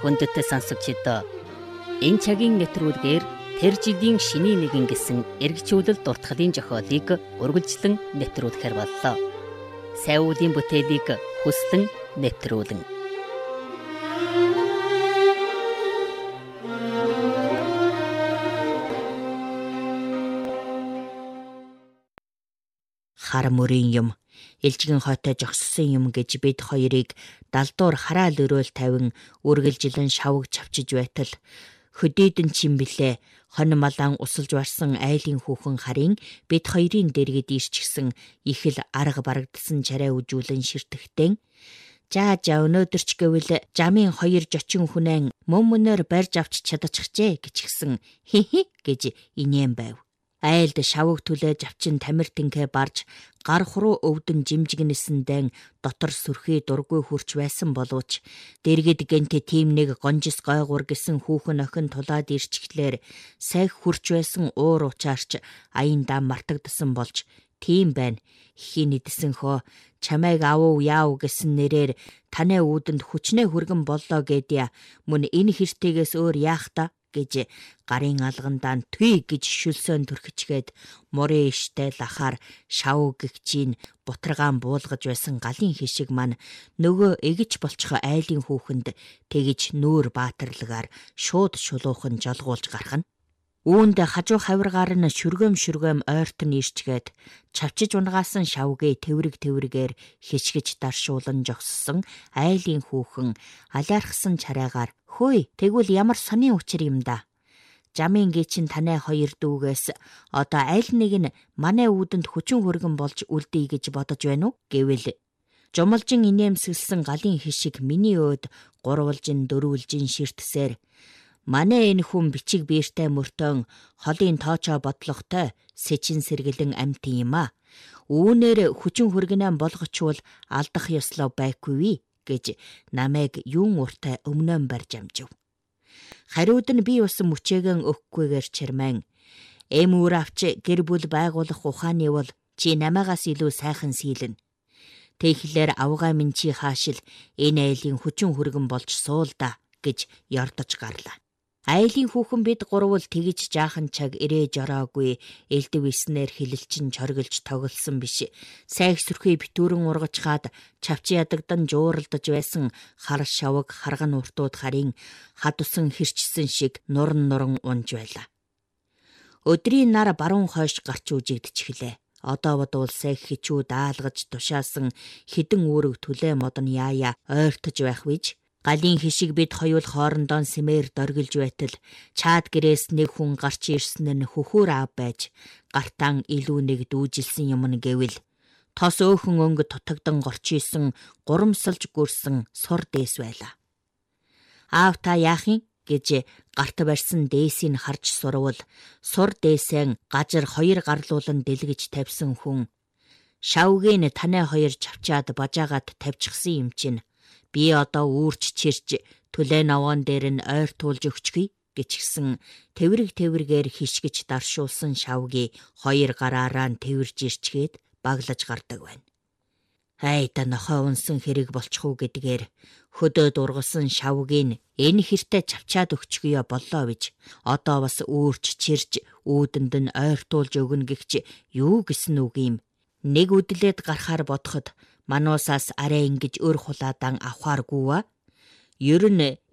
Хүндэт сонсогчдоо энэ цагийн нэвтрүүлгээр тэр жилийн шиний нэгэн гэсэн эргчүүлэл дутгалын зохиолыг үргэлжлэн нэвтрүүлэхээр боллоо. Сайн үеийн бүтээлийг хүслэн нэвтрүүлэн. Хар мөрийн юм, элжигэн хойтой жогссон юм гэж бид хоёрыг далдуур хараал өрөөл тавин үргэлжилэн шавг чавчиж байтал хөдөөдөн чим билээ хонь малаан усалж барсан айлын хүүхэн харын бид хоёрын дэргэд ирчихсэн их л арга барагдсан чарай үжүүлэн ширтэгтэн жаа өнөөдөр ч гэвэл жамын 2 жочин хүнэн мөнмөнөөр барьж авч чадчихжээ гिचгсэн хи гэж инээн байв. Айлд шавг түлээж авчин тамир тэнхээ барж гар хуруу өвдөн жимжигнэсэндэн дотор сүрхий дургүй хурч байсан боловч дэргэд гэнтэ тийм нэг гонжис гойгур гэсэн хүүхэн охин тулаад ирчихлээр сайх хурч байсан уур учаарч аяндаа мартагдсан болж тийм байна. Хий нэдсэнхөө чамайг авав яав гэсэн нэрээр таны үүдэнд хүчнээ хүргэн боллоо гэдээ мөн энэ хэртэгээс өөр яах та гэж гарын алгандаа түй гэж шүлсөөн төрхичгээд морин иштэй лахаар шав гэгчийн бутрагаан буулгаж байсан галын хишиг маань нөгөө эгэж болчихо айлын хүүхэнд тэгж нүүр баатарлагаар шууд шулуухан жолгуулж гарах нь. Үүнд хажуу хавиргаар нь шүргөм ойртон ирчгээд чавчиж унгаасан шавгээ тэврэг-тэврэгээр хишгэж даршуулан жогссон айлын хүүхэн алаархсан чарайгаар хөөе тэгвэл ямар сони учир юм да. Жамын гээчин танай 2 дүүгээс одоо аль нэг нь манай үүдэнд хүчин хүргэн болж үлдээ гэж бодож байна уу гэвэл жомолжин инээмсэглсэн галын хишиг миний өөд гурвалжин дөрвөлжин ширтсээр манай энэ хүн бичиг биертэй мөртөн холын тоочоо бодлоготой сэчин сэргэлэн амт юм а. Үүнээр хүчин хүргэнэн болгочвол алдах ёслоо байхгүй гэж намайг юун уртай өмнөн барьж амжив. Хариуд нь би усан мөчөөгөн өгөхгүйгээр чирмэн эм үр авч гэр бүл байгуулах ухааны бол чи намаагаас илүү сайхан сийлэн. Тэгэхлээр авгаа минь чи хаашил энэ айлын хүчин хүргэн болж суулда гэж ярдаж гарлаа. Айлын хүүхэн бид гурвал тэгж жаахан чаг ирээ жороогүй элдэв иснээр хилэлчин чоргилж тоглосон биш. Сайх сүрхий битүүрэн ургачхаад чавч ядагдан жууралдаж байсан хар шавг харган уртууд харын хадусан хэрчсэн шиг нуран унж байлаа. Өдрийн нар баруун хойш гарч үжигдчихлээ. Одоо бодвол сайх хичүү даалгаж тушаасан хідэн үүрэг түлээ модон яая ойртож байх виж. Галын хишиг бид хоёул хоорондоо сэмээр доргилж байтал чаад гэрээс нэг хүн гарч ирсэн нь хөхөр аав байж гартаан илүү нэг дүүжилсэн юм гэвэл тос өөхөн өнгө тутагдан горч исэн гурамсалж гүрсэн сур дээс байлаа. Аав та яах юм гэж гарт барьсан дээсийг харж сурвал сур дээсэн гажир 2 гарлуулан дэлгэж тавьсан хүн шавгийн танай 2 чавчаад бажаагаад тавьчихсан юм чинь. Би одоо үүрч чирч түлээ навон дээр нь ойртуулж өгчгүй гिचгсэн тэврэг-тэврэгээр хишгэж даршуулсан шавгийг 2 гараараа нь тэвэрж ирчгээд баглаж гардаг байна. Хайда нохоо унсан хэрэг болчихоо гэдгээр хөдөөд ургасан шавгийг энэ хэртэ чавчаад өгчгүй боллоо гэж одоо бас үүрч чирч үүдэнд нь ойртуулж өгнө гэгч юу гэсэн үг юм. Нэг үдлээд гарахаар бодоход мануусаас арай ингэж өр хулаадан авахааргүй. Ер нь